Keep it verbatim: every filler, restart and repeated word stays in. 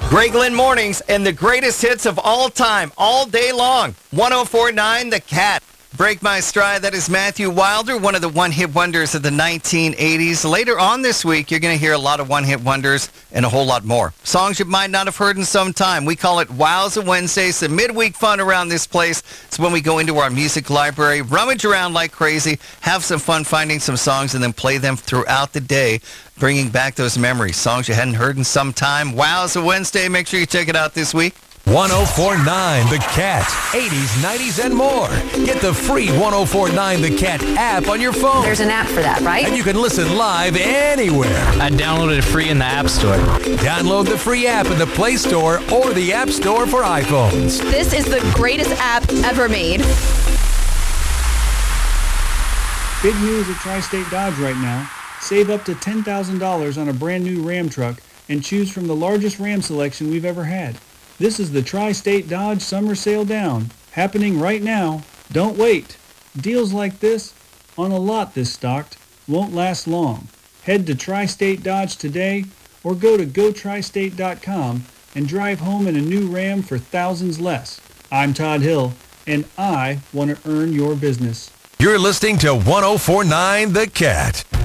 Greg Lynn Mornings and the greatest hits of all time, all day long. one oh four point nine The Cat. Break My Stride, that is Matthew Wilder, one of the one-hit wonders of the nineteen eighties. Later on this week, you're going to hear a lot of one-hit wonders and a whole lot more. Songs you might not have heard in some time. We call it Wowza Wednesday. Some midweek fun around this place. It's when we go into our music library, rummage around like crazy, have some fun finding some songs, and then play them throughout the day, bringing back those memories. Songs you hadn't heard in some time. Wowza Wednesday. Make sure you check it out this week. one oh four point nine The Cat, eighties, nineties, and more. Get the free one oh four point nine The Cat app on your phone. There's an app for that, right? And you can listen live anywhere. I downloaded it free in the App Store. Download the free app in the Play Store or the App Store for iPhones. This is the greatest app ever made. Big news at Tri-State Dodge right now. Save up to ten thousand dollars on a brand new Ram truck and choose from the largest Ram selection we've ever had. This is the Tri-State Dodge Summer Sale Down, happening right now. Don't wait. Deals like this, on a lot this stocked, won't last long. Head to Tri-State Dodge today or go to go tri state dot com and drive home in a new Ram for thousands less. I'm Todd Hill, and I want to earn your business. You're listening to one oh four point nine The Cat.